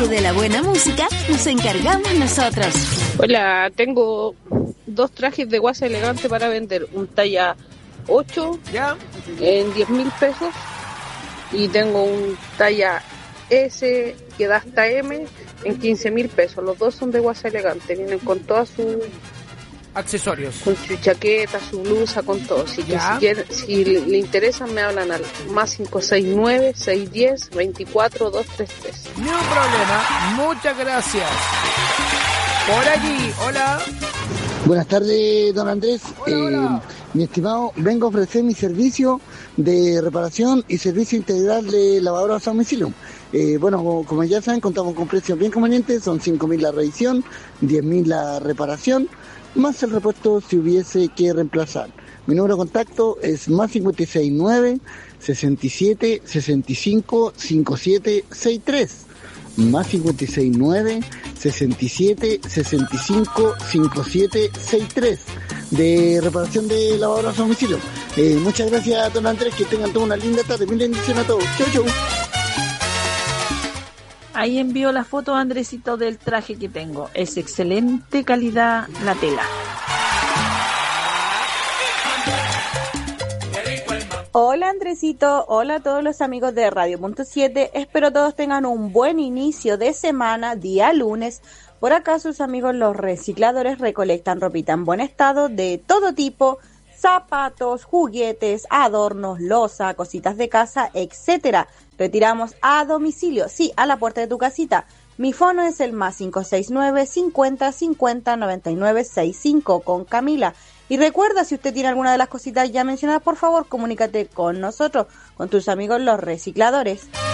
que de la buena música nos encargamos nosotros. Hola, tengo 2 trajes de guasa elegante para vender. Un talla 8 ¿Ya? en 10.000 pesos. Y tengo un talla S que da hasta M en 15.000 pesos. Los dos son de guasa elegante. Vienen con todas sus accesorios. Con su chaqueta, su blusa, con todo. Así que si le interesan, me hablan al más 569-610-24233. Ni un problema. Muchas gracias. Por aquí, hola. Buenas tardes, don Andrés. Hola. Mi estimado, vengo a ofrecer mi servicio de reparación y servicio integral de lavadoras a domicilio. Bueno, como ya saben, contamos con precios bien convenientes. Son 5.000 la revisión, 10.000 la reparación, más el repuesto si hubiese que reemplazar. Mi número de contacto es más 569 67 65 57 63. Más 569 67 65 57 63 de reparación de lavadoras a domicilio. Muchas gracias, don Andrés, que tengan toda una linda tarde. Mil bendiciones a todos. Chau, chau. Ahí envío la foto, Andresito, del traje que tengo. Es excelente calidad la tela. Hola Andresito, hola a todos los amigos de Radio.7, espero todos tengan un buen inicio de semana, día lunes. Por acá sus amigos los recicladores recolectan ropita en buen estado de todo tipo, zapatos, juguetes, adornos, loza, cositas de casa, etcétera. Retiramos a domicilio, sí, a la puerta de tu casita. Mi fono es el más 569 50 50 99 65 con Camila. Y recuerda, si usted tiene alguna de las cositas ya mencionadas, por favor, comunícate con nosotros, con tus amigos los recicladores.